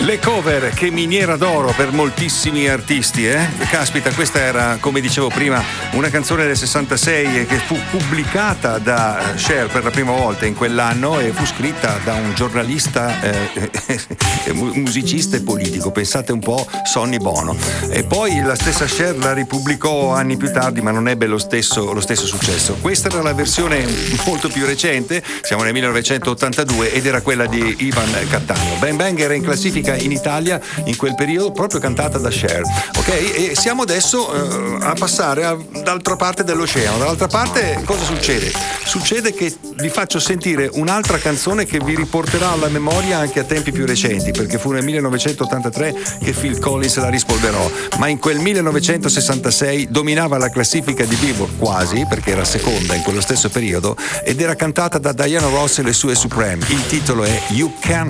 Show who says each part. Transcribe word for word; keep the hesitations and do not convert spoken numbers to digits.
Speaker 1: Le cover, che miniera d'oro per moltissimi artisti, eh? Caspita, questa era, come dicevo prima, una canzone del sessantasei che fu pubblicata da Cher per la prima volta in quell'anno e fu scritta da un giornalista, eh, musicista e politico. Pensate un po', Sonny Bono. E poi la stessa Cher la ripubblicò anni più tardi, ma non ebbe lo stesso, lo stesso successo. Questa era la versione molto più recente, siamo nel millenovecentottantadue, ed era quella di Ivan Cattaneo. Bang Bang era in classifica in Italia in quel periodo, proprio cantata da Cher, ok? E siamo adesso eh, a passare a, dall'altra parte dell'oceano. Dall'altra parte cosa succede? Succede che vi faccio sentire un'altra canzone che vi riporterà alla memoria anche a tempi più recenti, perché fu nel millenovecentottantatré che Phil Collins la rispolverò, ma in quel millenovecentosessantasei dominava la classifica di Billboard quasi, perché era seconda in quello stesso periodo, ed era cantata da Diana Ross e le sue Supreme. Il titolo è You Can